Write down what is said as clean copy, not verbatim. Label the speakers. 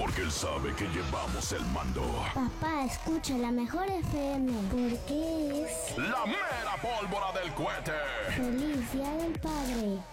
Speaker 1: porque él sabe que llevamos el mando.
Speaker 2: Papá, escucha la mejor FM, porque es
Speaker 1: ¡La mera pólvora del cohete!
Speaker 2: Feliz Día del Padre.